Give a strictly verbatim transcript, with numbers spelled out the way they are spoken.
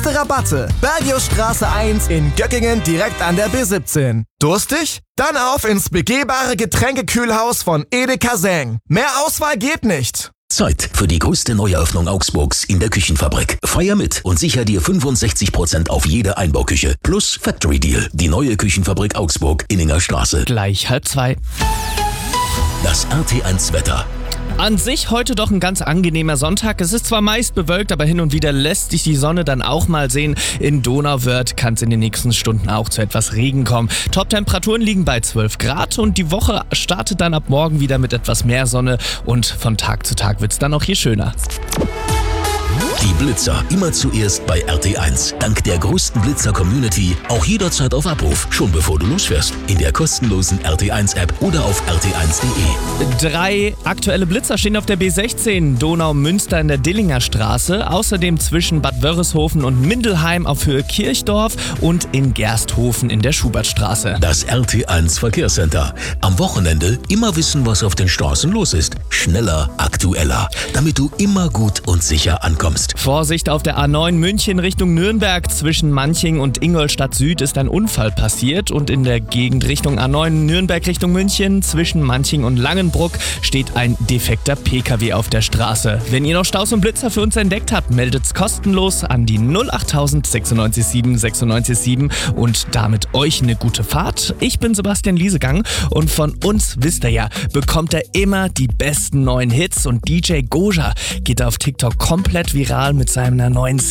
Beste Rabatte. Bergiusstraße eins in Göckingen direkt an der B siebzehn. Durstig? Dann auf ins begehbare Getränkekühlhaus von Edeka Seng. Mehr Auswahl geht nicht. Zeit für die größte Neueröffnung Augsburgs in der Küchenfabrik. Feier mit und sicher dir fünfundsechzig Prozent auf jede Einbauküche. Plus Factory Deal. Die neue Küchenfabrik Augsburg, Inninger Straße. Gleich halb zwei. Das R T eins Wetter. An sich heute doch ein ganz angenehmer Sonntag. Es ist zwar meist bewölkt, aber hin und wieder lässt sich die Sonne dann auch mal sehen. In Donauwörth kann es in den nächsten Stunden auch zu etwas Regen kommen. Top-Temperaturen liegen bei zwölf Grad und die Woche startet dann ab morgen wieder mit etwas mehr Sonne und von Tag zu Tag wird es dann auch hier schöner. Die Blitzer immer zuerst bei R T eins. Dank der größten Blitzer-Community auch jederzeit auf Abruf, schon bevor du losfährst. In der kostenlosen R T eins App oder auf r t eins punkt de. Drei aktuelle Blitzer stehen auf der B sechzehn Donau-Münster in der Dillinger Straße, außerdem zwischen Bad Wörishofen und Mindelheim auf Höhe Kirchdorf und in Gersthofen in der Schubertstraße. Das R T eins Verkehrscenter. Am Wochenende immer wissen, was auf den Straßen los ist. Schneller, aktueller, damit du immer gut und sicher ankommst. Vorsicht auf der A neun München Richtung Nürnberg. Zwischen Manching und Ingolstadt Süd ist ein Unfall passiert und in der Gegend Richtung A neun Nürnberg Richtung München zwischen Manching und Langenbruck steht ein defekter P K W auf der Straße. Wenn ihr noch Staus und Blitzer für uns entdeckt habt, meldet's kostenlos an die null achttausend sechsundneunzig sieben sechsundneunzig sieben und damit euch eine gute Fahrt. Ich bin Sebastian Liesegang und von uns, wisst ihr ja, bekommt er immer die besten neuen Hits und D J Goja geht auf TikTok komplett viral mit seiner neuen